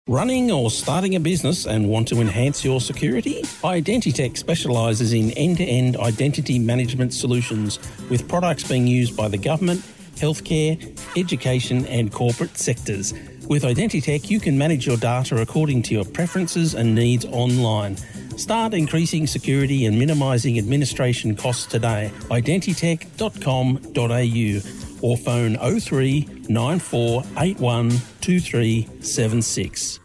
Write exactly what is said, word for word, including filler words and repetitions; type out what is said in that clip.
Running or starting a business and want to enhance your security? Identitech specialises in end-to-end identity management solutions with products being used by the government, healthcare, education and corporate sectors. With Identitech, you can manage your data according to your preferences and needs online. Start increasing security and minimising administration costs today. identitech dot com dot a u or phone oh three nine four eight one two three seven six.